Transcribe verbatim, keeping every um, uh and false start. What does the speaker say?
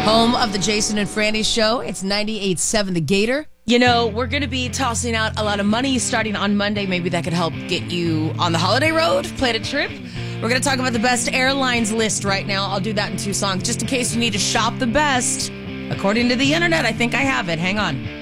Home of the Jason and Franny Show. It's ninety-eight point seven The Gator. You know, we're going to be tossing out a lot of money starting on Monday. Maybe that could help get you on the holiday road, plan a trip. We're going to talk about the best airlines list right now. I'll do that in two songs, just in case you need to shop the best. According to the internet, I think I have it. Hang on.